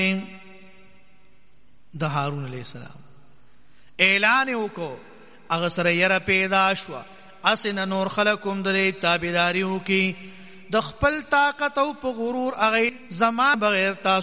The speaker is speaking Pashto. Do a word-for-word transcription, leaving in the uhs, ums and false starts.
د هارون علیہ السلام اعلان وکړو هغه سره یره پیدا شو اسن نور خلقم د تابعداریو کی د خپل طاقت او په غرور هغه زما بغیر تاسو